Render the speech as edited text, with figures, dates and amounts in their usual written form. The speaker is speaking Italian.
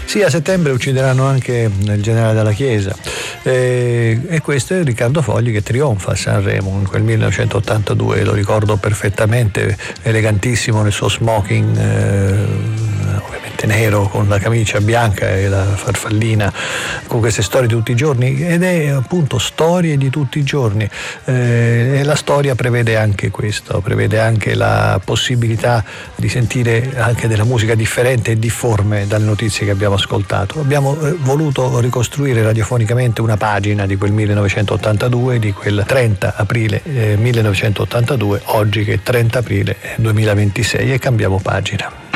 Sì, a settembre uccideranno anche il generale Dalla Chiesa, e questo è Riccardo Fogli che trionfa a Sanremo in quel 1982, lo ricordo perfettamente, elegantissimo nel suo smoking, ovviamente nero, con la camicia bianca e la farfallina, con queste storie di tutti i giorni, ed è appunto storie di tutti i giorni, e la storia prevede anche questo, prevede anche la possibilità di sentire anche della musica differente e difforme dalle notizie che abbiamo ascoltato. Abbiamo voluto ricostruire radiofonicamente una pagina di quel 1982, di quel 30 aprile 1982, oggi che è 30 aprile 2026, e cambiamo pagina.